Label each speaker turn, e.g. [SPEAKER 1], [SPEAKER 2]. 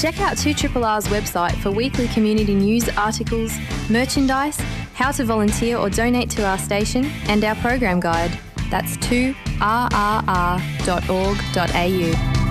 [SPEAKER 1] Check out 2RRR's website for weekly community news articles, merchandise, how to volunteer or donate to our station, and our program guide. That's 2rrr.org.au.